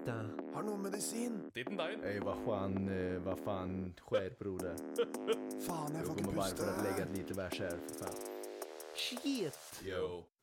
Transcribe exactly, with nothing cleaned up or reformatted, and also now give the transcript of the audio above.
Titta. Har någon medicin? Titten där. Ey, vad fan, eh, vad fan sker, broder? Fan, jag Jag får kommer inte bara för att pusta. lägga lite vers här, för fan. Shit! Yo.